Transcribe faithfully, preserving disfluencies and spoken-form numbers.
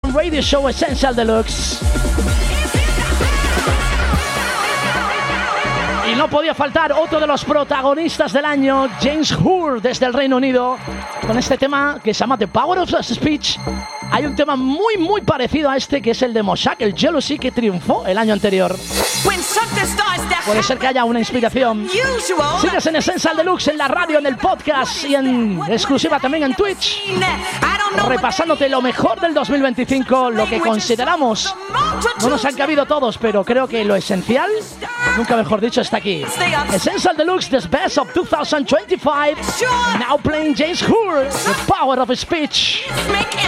Radio Show Essential Deluxe. Y no podía faltar otro de los protagonistas del año, James Hour, desde el Reino Unido, con este tema que se llama The Power of Speech. Hay un tema muy, muy parecido a este, que es el de Moshack, el Jealousy, que triunfó el año anterior. Puede ser que haya una inspiración. Sigues en Essential Deluxe, en la radio, en el podcast y en exclusiva también en Twitch, repasándote lo mejor del dos mil veinticinco, lo que consideramos. No nos han cabido todos, pero creo que lo esencial, nunca mejor dicho, está aquí. Essential Deluxe, the best of two thousand twenty-five. Now playing James Hour, The Power of Speech. Make it